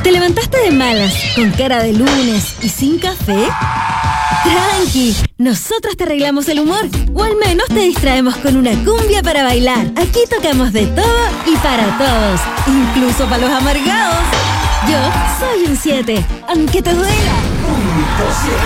¿Te levantaste de malas, con cara de lunes y sin café? Tranqui, nosotros te arreglamos el humor, o al menos te distraemos con una cumbia para bailar. Aquí tocamos de todo y para todos, incluso para los amargados. Yo soy un 7, aunque te duela. Punto 7.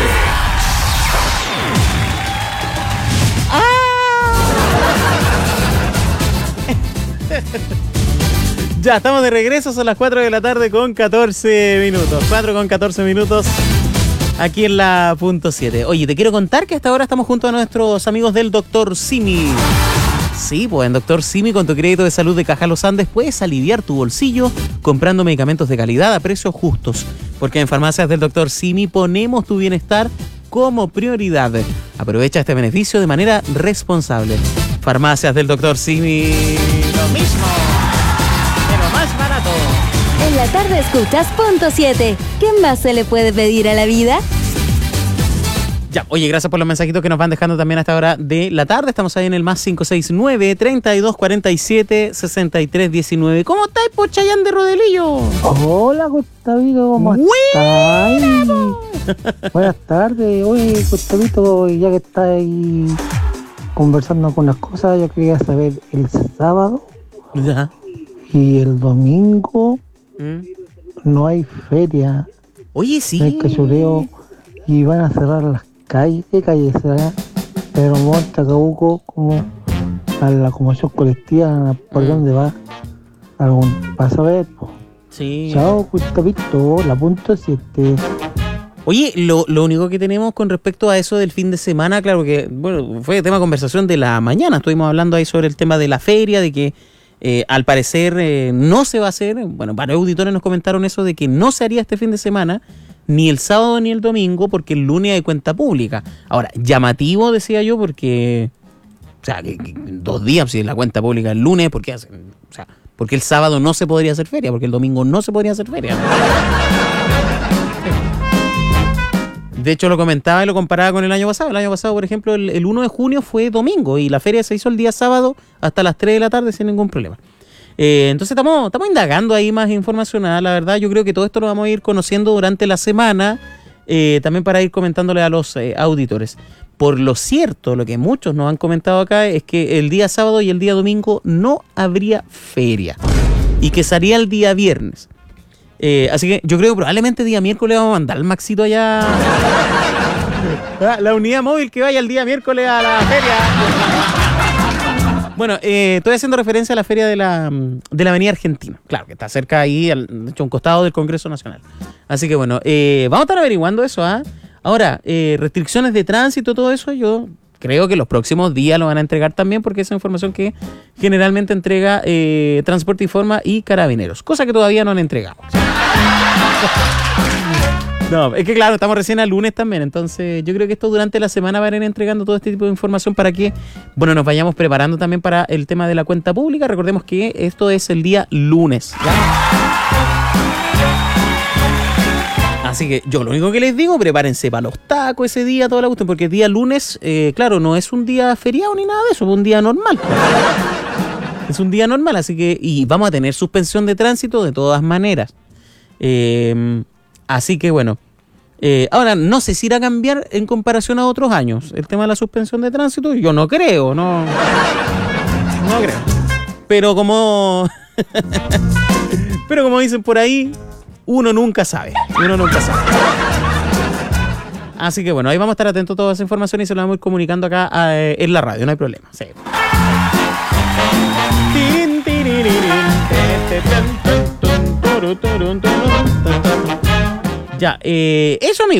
Ya, estamos de regreso, son las 4 de la tarde con 14 minutos. 4 con 14 minutos aquí en la punto 7. Oye, te quiero contar que hasta ahora estamos junto a nuestros amigos del Dr. Simi. Sí, pues en Dr. Simi, con tu crédito de salud de Caja Los Andes, puedes aliviar tu bolsillo comprando medicamentos de calidad a precios justos. Porque en Farmacias del Dr. Simi ponemos tu bienestar como prioridad. Aprovecha este beneficio de manera responsable. Farmacias del Dr. Simi, lo mismo, pero más barato. En la tarde escuchas punto 7. ¿Qué más se le puede pedir a la vida? Ya, oye, gracias por los mensajitos que nos van dejando también a esta hora de la tarde. Estamos ahí en el más 569-3247-6319. ¿Cómo estáis, Pochayán de Rodelillo? Hola, Gustavito, ¿cómo estás? Buenas tardes. Oye, Gustavito, ya que estás ahí conversando con las cosas, yo quería saber el sábado Ya. y el domingo no hay feria, Oye, sí. no hay cachureo y van a cerrar las calles. ¿Qué calles será? Pero Montacabuco, como a la locomoción colectiva, ¿por dónde va? ¿Algún paso a ver? Sí. Chao, Gustavito, la punto 7. Oye, lo único que tenemos con respecto a eso del fin de semana, claro que, bueno, fue tema de conversación de la mañana. Estuvimos hablando ahí sobre el tema de la feria, de que al parecer no se va a hacer. Bueno, varios auditores nos comentaron eso de que no se haría este fin de semana, ni el sábado ni el domingo, porque el lunes hay cuenta pública. Ahora, llamativo, decía yo, porque, o sea, que 2 días, si la cuenta pública el lunes, ¿por qué hacen? O sea, porque el sábado no se podría hacer feria, porque el domingo no se podría hacer feria. De hecho, lo comentaba y lo comparaba con el año pasado. El año pasado, por ejemplo, el 1 de junio fue domingo y la feria se hizo el día sábado hasta las 3 de la tarde sin ningún problema. Entonces estamos indagando ahí más información. La verdad, yo creo que todo esto lo vamos a ir conociendo durante la semana, también para ir comentándole a los auditores. Por lo cierto, lo que muchos nos han comentado acá es que el día sábado y el día domingo no habría feria y que sería el día viernes. Así que yo creo que probablemente día miércoles vamos a mandar al Maxito allá. La unidad móvil que vaya el día miércoles a la feria. Bueno, estoy haciendo referencia a la feria de la Avenida Argentina. Claro, que está cerca ahí, de hecho, a un costado del Congreso Nacional. Así que bueno, vamos a estar averiguando eso. Ahora, restricciones de tránsito, todo eso, yo creo que los próximos días lo van a entregar también, porque es información que generalmente entrega Transporte Informa y Carabineros, cosa que todavía no han entregado. No, es que claro, estamos recién al lunes también, entonces yo creo que esto durante la semana van a ir entregando todo este tipo de información para que, bueno, nos vayamos preparando también para el tema de la cuenta pública. Recordemos que esto es el día lunes, ¿ya? Así que yo lo único que les digo, prepárense para los tacos ese día, toda la cuestión, porque el día lunes, claro, no es un día feriado ni nada de eso, es un día normal. Es un día normal, así que, y vamos a tener suspensión de tránsito de todas maneras. Así que bueno, ahora no sé si irá a cambiar en comparación a otros años el tema de la suspensión de tránsito. Yo no creo, no creo. Pero como dicen por ahí, uno nunca sabe. Así que bueno, ahí vamos a estar atentos a toda esa información y se lo vamos a ir comunicando acá en la radio, no hay problema. Sí. Ya, eso, amigo.